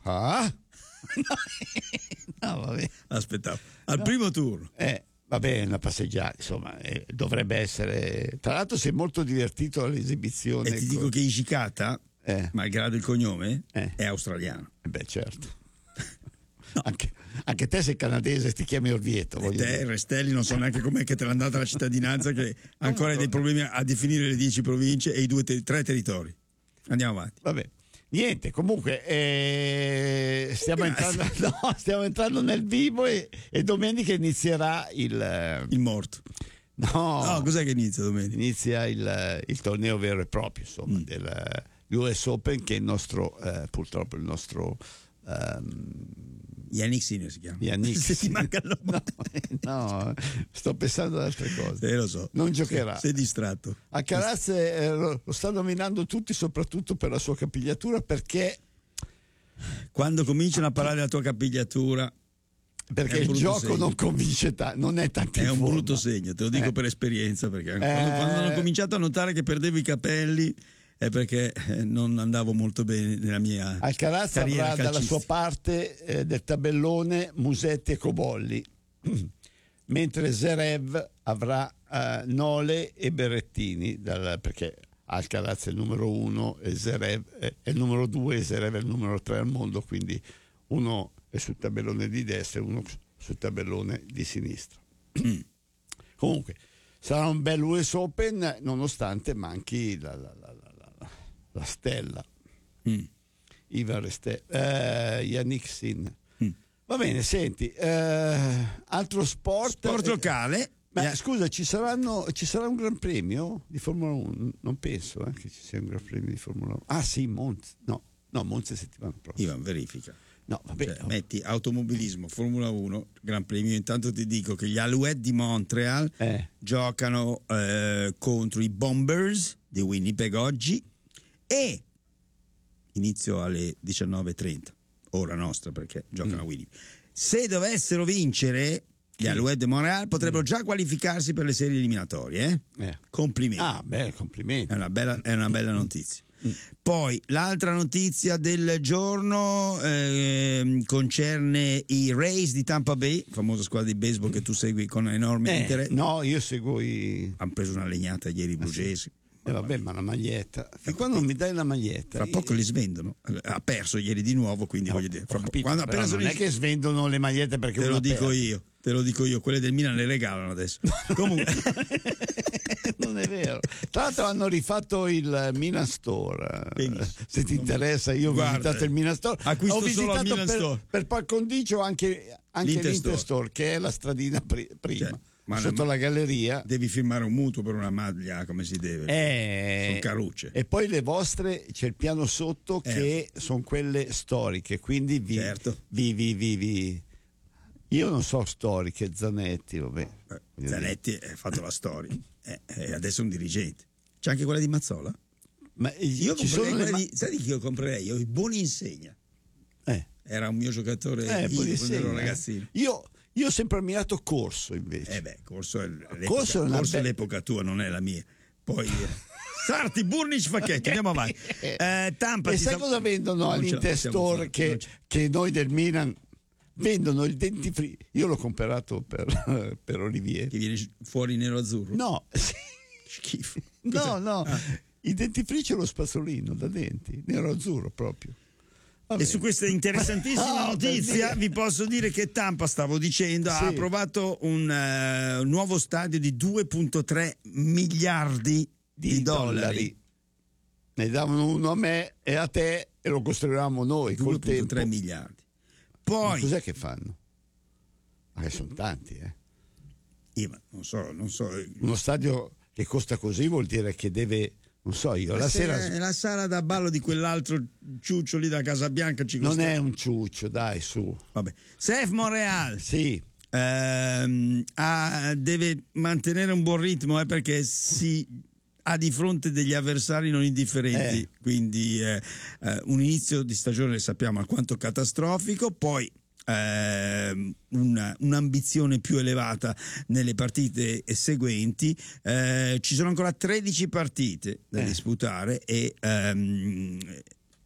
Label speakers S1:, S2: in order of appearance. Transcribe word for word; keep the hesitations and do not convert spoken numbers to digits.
S1: Ah? No, vabbè.
S2: Aspettavo. Al no. primo turno.
S1: Eh, vabbè, una passeggiata, insomma, eh, dovrebbe essere. Tra l'altro sei molto divertito all'esibizione.
S2: E ti dico che Hijikata,
S1: eh.
S2: malgrado il cognome,
S1: eh.
S2: è australiano.
S1: Eh beh, certo. No. Anche, anche te sei canadese, ti chiami Orvieto.
S2: E te, dire. Restelli, non so neanche com'è che te l'ha andata la cittadinanza, che ancora hai dei problemi a definire le dieci province e i due te- tre territori. Andiamo avanti.
S1: Vabbè. Niente, comunque eh, stiamo, entrando, no, stiamo entrando nel vivo e, e domenica inizierà il...
S2: Il morto.
S1: No,
S2: no, cos'è che inizia domenica?
S1: Inizia il, il torneo vero e proprio, insomma, mm. del U S Open, che è il nostro, eh, purtroppo il nostro... Um,
S2: Yannick Sinner si chiama.
S1: Yannick
S2: Se ti manca il nome.
S1: No, no, sto pensando ad altre cose.
S2: Eh, lo so.
S1: Non giocherà.
S2: Sei distratto.
S1: Alcaraz eh, lo, lo stanno nominando tutti, soprattutto per la sua capigliatura, perché
S2: quando cominciano a parlare della tua capigliatura,
S1: perché il gioco segno. non convince ta- non è tanto
S2: è
S1: in
S2: un
S1: forma.
S2: Brutto segno, te lo dico eh. per esperienza, perché eh. quando, quando hanno cominciato a notare che perdevo i capelli è perché non andavo molto bene nella mia
S1: Alcaraz
S2: carriera
S1: avrà
S2: calcistica.
S1: dalla sua parte eh, del tabellone Musetti e Cobolli, mentre Zverev avrà eh, Nole e Berrettini, dal, perché Alcaraz è il numero uno e Zverev è il numero due e Zverev è il numero tre al mondo, quindi uno è sul tabellone di destra e uno sul tabellone di sinistra. Mm. Comunque sarà un bel U S Open, nonostante manchi la, la, la, la, la stella mm. Ivan Restel, eh, Yannick Sinner. Mm. Va bene, senti, eh, altro sport
S2: sport locale.
S1: Ma
S2: yeah.
S1: scusa, ci saranno ci sarà un gran premio di Formula uno? Non penso eh, che ci sia un gran premio di Formula uno. Ah sì, Monza. No, no, Monza settimana prossima.
S2: Ivan, verifica.
S1: No, vabbè,
S2: cioè,
S1: oh.
S2: metti automobilismo, Formula uno, Gran Premio. Intanto ti dico che gli Alouettes di Montreal
S1: eh.
S2: giocano eh, contro i Bombers di Winnipeg oggi, e inizio alle diciannove e trenta, ora nostra, perché giocano mm. a Winnipeg. Se dovessero vincere gli Alouettes di Montreal, potrebbero mm. già qualificarsi per le serie eliminatorie. Eh? Eh. Complimenti.
S1: Ah, beh, complimenti.
S2: È una bella, è una bella notizia. Poi l'altra notizia del giorno eh, concerne i Rays di Tampa Bay, famosa squadra di baseball che tu segui con enorme
S1: eh,
S2: interesse.
S1: No, io seguo i...
S2: Hanno preso una legnata ieri i Blue Jays.
S1: Sì. E eh vabbè, ma la maglietta, fin quando non mi dai la maglietta
S2: fra poco
S1: io...
S2: li svendono. Ha perso ieri di nuovo, quindi
S1: no,
S2: voglio dire fra
S1: capito,
S2: quando appena
S1: non
S2: sono
S1: è che svendono le magliette perché
S2: te lo dico
S1: perde.
S2: io te lo dico io quelle del Milan le regalano adesso. Comunque
S1: non è vero. Tra l'altro hanno rifatto il Milan Store.
S2: Benissimo.
S1: Se ti interessa, io ho
S2: Guarda,
S1: visitato il Milan Store.
S2: Acquisto
S1: ho visitato
S2: solo Milan
S1: per,
S2: Store.
S1: per par condicio anche, anche
S2: l'Inter,
S1: l'Inter
S2: Store.
S1: Store, che è la stradina pri- prima.
S2: Cioè, ma
S1: sotto
S2: ma
S1: la galleria.
S2: Devi firmare un mutuo per una maglia come si deve.
S1: Eh,
S2: sono carucce.
S1: E poi le vostre, c'è il piano sotto
S2: eh.
S1: che sono quelle storiche, quindi vi,
S2: certo.
S1: vi, vi, vi, vi. Io non so storiche, Zanetti, vabbè.
S2: Eh, Zanetti ha fatto la storia eh, eh, adesso è un dirigente. C'è anche quella di Mazzola?
S1: Ma
S2: io
S1: ci sono le
S2: ma-
S1: di,
S2: sai di chi io comprerei? Io Boni Insegna.
S1: Eh.
S2: Era un mio giocatore
S1: eh,
S2: io, quando ero ragazzino.
S1: Io Io ho sempre ammirato Corso, invece.
S2: Eh beh, Corso è l'epoca,
S1: Corso è,
S2: Corso è
S1: be-
S2: l'epoca tua, non è la mia. Poi Sarti, Burnic, Facchetti, andiamo avanti. Eh, Tampa,
S1: e sai
S2: sa-
S1: cosa vendono all'Inter Store che, che noi del Milan vendono il dentifricio? Io l'ho comprato per, per Olivier.
S2: Che viene fuori nero-azzurro?
S1: No,
S2: schifo.
S1: No, no,
S2: ah.
S1: il dentifricio è lo spazzolino da denti, nero-azzurro proprio. Vabbè.
S2: E su questa interessantissima
S1: oh,
S2: notizia vi posso dire che Tampa, stavo dicendo, sì. ha approvato un uh, nuovo stadio di due virgola tre miliardi di, di dollari. dollari.
S1: Ne davano uno a me e a te e lo costruiamo noi.
S2: due virgola tre miliardi. Poi,
S1: ma cos'è che fanno? Ma che sono tanti, eh?
S2: Io non so, non so.
S1: Uno stadio che costa così vuol dire che deve. Non so io, la, la sera.
S2: È la sala da ballo di quell'altro ciuccio lì da Casabianca. Ci
S1: non è un ciuccio, dai, su.
S2: Vabbè. Sef Montréal.
S1: Sì.
S2: Ehm, ha, deve mantenere un buon ritmo eh, perché si ha di fronte degli avversari non indifferenti.
S1: Eh.
S2: Quindi eh, eh, un inizio di stagione sappiamo alquanto catastrofico, poi. Eh, una, un'ambizione più elevata nelle partite seguenti. Eh, ci sono ancora tredici partite da eh. disputare e ehm,